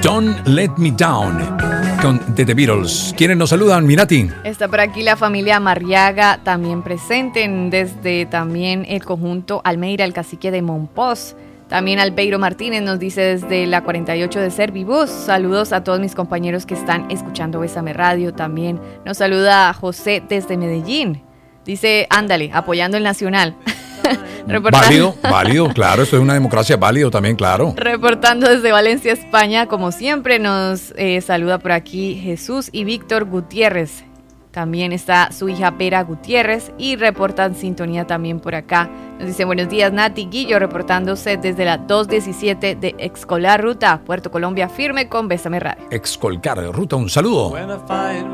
Don't Let Me Down de The Beatles. ¿Quiénes nos saludan, Mirati? Está por aquí la familia Marriaga también presente, desde también el conjunto Almeida, el cacique de Monpós. También Albeiro Martínez nos dice desde la 48 de Servibus. Saludos a todos mis compañeros que están escuchando Bésame Radio. También nos saluda José desde Medellín. Dice, ándale, apoyando el Nacional. Válido, claro, esto es una democracia, válido también, claro. Reportando desde Valencia, España, como siempre, nos saluda por aquí Jesús y Víctor Gutiérrez. También está su hija Vera Gutiérrez y reportan sintonía también por acá. Nos dice, buenos días, Nati Guillo, reportándose desde la 217 de Excolar Ruta, Puerto Colombia, firme con Bésame Radio. Excolcar Ruta, un saludo.